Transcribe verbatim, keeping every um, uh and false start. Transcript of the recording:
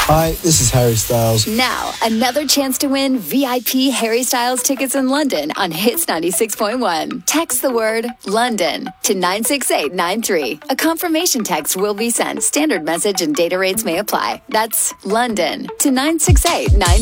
Hi, this is Harry Styles. Now, another chance to win V I P Harry Styles tickets in London on Hits ninety-six point one. Text the word London to nine six eight nine three. A confirmation text will be sent. Standard message and data rates may apply. That's London to nine six eight nine three.